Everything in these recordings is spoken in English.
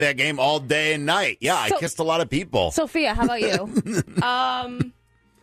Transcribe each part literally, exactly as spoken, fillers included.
that game all day and night. Yeah, So- I kissed a lot of people. Sophia, how about you? Um,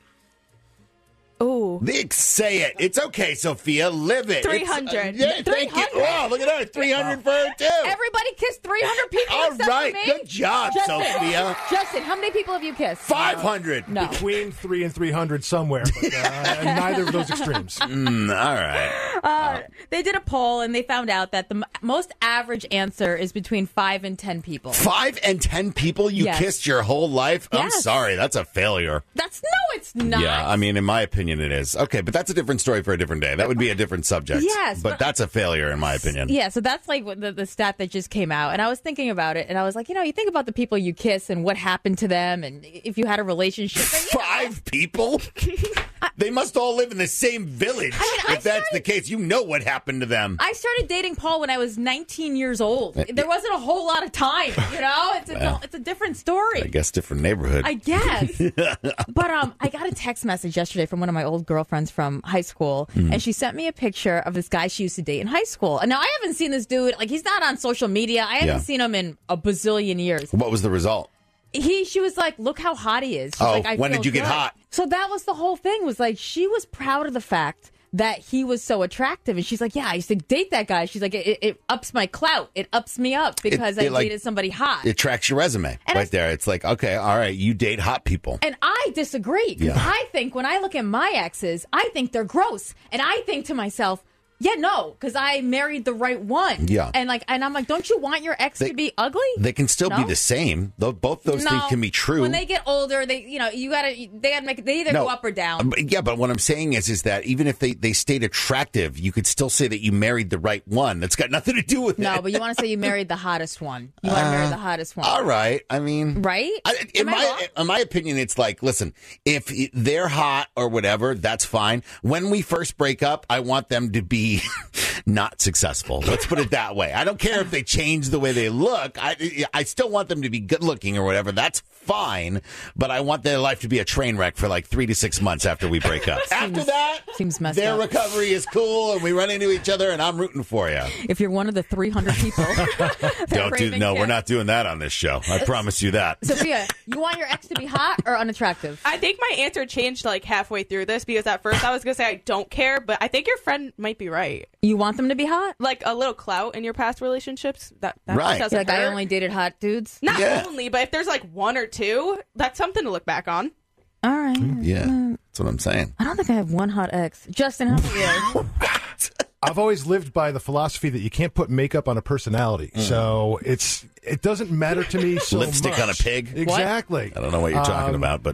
Ooh. Nick, say it. It's okay, Sophia. Live it. three It's, uh, hundred. yeah, thank you. Wow, look at her. three hundred for her, too. Everybody kissed three hundred people All except right. for me? Good job, Justin, Sophia. Justin, how many people have you kissed? five hundred. No. Between three and three hundred somewhere, but uh, neither of those extremes. Mm, all right. Uh, they did a poll and they found out that the m- most average answer is between five and ten people. Five and ten people you Yes. kissed your whole life? I'm Yes. sorry. That's a failure. That's no, it's not. Yeah, I mean, in my opinion, it is. Okay, but that's a different story for a different day. That would be a different subject. Yes, But but- that's a failure, in my opinion. Yeah, so that's like what the, the stat that just came out. And I was thinking about it, and I was like, you know, you think about the people you kiss and what happened to them, and if you had a relationship. And, you know, Five people? They must all live in the same village. I mean, I if that's started- the case, you know what happened to them. I started dating Paul when I was nineteen years old. There wasn't a whole lot of time, you know? It's, it's, Well, a, it's a different story. I guess different neighborhood. I guess. But um, I got a text message yesterday from one of my old girlfriends from high school, Hmm. and she sent me a picture of this guy she used to date in high school. And now I haven't seen this dude, like, he's not on social media. I haven't Yeah. seen him in a bazillion years. What was the result? He, she was like, look how hot he is. She's Oh, like, I when feel did you get good. hot? So that was the whole thing, was like, she was proud of the fact that he was so attractive. And she's like, yeah, I used to date that guy. She's like, it, it ups my clout. It ups me up because It- I it, like, dated somebody hot. It tracks your resume And right I- there. It's like, okay, all right, you date hot people. And I disagree. 'Cause Yeah. I think when I look at my exes, I think they're gross. And I think to myself, yeah, no, because I married the right one. Yeah. And like, and I'm like, don't you want your ex They- to be ugly? They can still be No? the same. Though both those No. things can be true. When they get older, they, you know, you gotta, they gotta make, they either No. go up or down. Um, Yeah, but what I'm saying is, is that even if they, they stayed attractive, you could still say that you married the right one. That's got nothing to do with No, it. but you want to say you married the hottest one. You want to marry the hottest one. All right. I mean, Right? I, in Am I my wrong? in my opinion, it's like, listen, if they're hot or whatever, that's fine. When we first break up, I want them to be not successful. Let's put it that way. I don't care if they change the way they look. I I still want them to be good looking or whatever. That's fine. But I want their life to be a train wreck for like three to six months after we break up. after that, seems messed their up. recovery is cool, and we run into each other, and I'm rooting for you. If you're one of the three hundred people. that Don't do Raven no. We're kissed. not doing that on this show. I promise you that. Sophia, you want your ex to be hot or unattractive? I think my answer changed like halfway through this because at first I was gonna say I don't care, but I think your friend might be right. You want them to be hot? Like a little clout in your past relationships. That, that Right. doesn't You're like, I hurt. only dated hot dudes? Not Yeah. only, but if there's like one or two, that's something to look back on. All right. Yeah, that's what I'm saying. I don't think I have one hot ex. Justin, how about you? I've always lived by the philosophy that you can't put makeup on a personality. So it's it doesn't matter to me so Lipstick much. on a pig? Exactly. I don't know what you're talking Um, about, but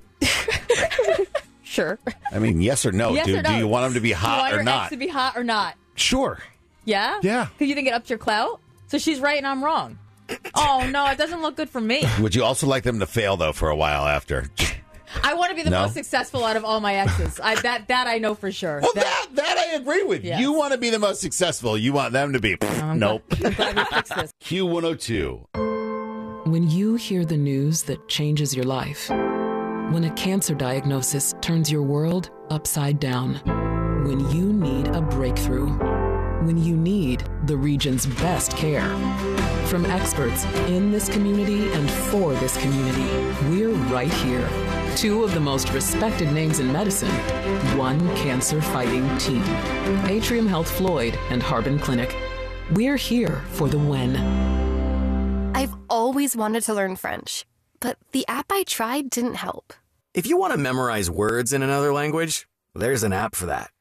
Sure. I mean, yes or no, Yes dude. or no? Do you want them to be Do you hot want or your not? ex to be hot or not? Sure. Yeah? Yeah. Because you think it ups your clout? So she's right and I'm wrong. Oh, no, it doesn't look good for me. Would you also like them to fail though for a while after? I want to be the No? most successful out of all my exes. I, that that I know for sure. Well, that that I agree with. Yes. You want to be the most successful. You want them to be. I'm Nope. glad, I'm glad we fixed this. Q one oh two. When you hear the news that changes your life, when a cancer diagnosis turns your world upside down, when you need a breakthrough, when you need the region's best care. From experts in this community and for this community, we're right here. Two of the most respected names in medicine, one cancer-fighting team. Atrium Health Floyd and Harbin Clinic. We're here for the when. I've always wanted to learn French, but the app I tried didn't help. If you want to memorize words in another language, there's an app for that.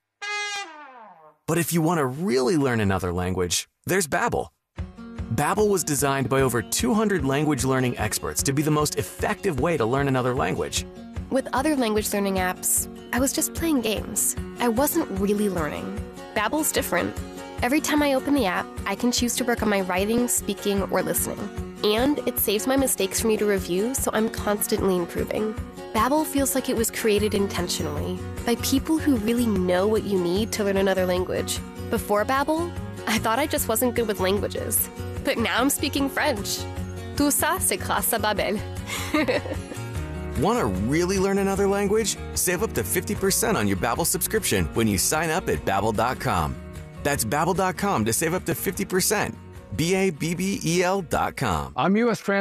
But if you want to really learn another language, there's Babbel. Babbel was designed by over two hundred language learning experts to be the most effective way to learn another language. With other language learning apps, I was just playing games. I wasn't really learning. Babbel's different. Every time I open the app, I can choose to work on my writing, speaking, or listening. And it saves my mistakes for me to review, so I'm constantly improving. Babbel feels like it was created intentionally by people who really know what you need to learn another language. Before Babbel, I thought I just wasn't good with languages. But now I'm speaking French. Tout ça, c'est grâce à Babbel. Want to really learn another language? Save up to fifty percent on your Babbel subscription when you sign up at Babbel dot com. That's Babbel dot com to save up to fifty percent. B A B B E L dot com. I'm U S Trans